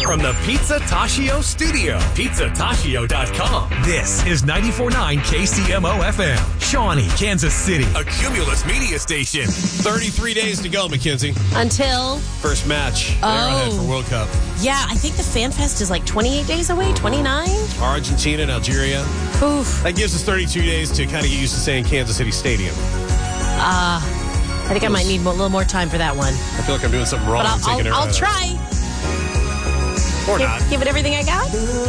from the Pizza Tashio studio. PizzaTashio.com. This is 94.9 KCMO FM. Shawnee, Kansas City. A Cumulus media station. 33 days to go, Mackenzie. Until First match. Arrowhead for World Cup. Yeah, I think the Fan Fest is like 28 days away, 29. Argentina and Algeria. Oof. That gives us 32 days to kind of get used to saying Kansas City Stadium. I think I might need a little more time for that one. I feel like I'm doing something wrong. But I'll try. Or not. Give it everything I got.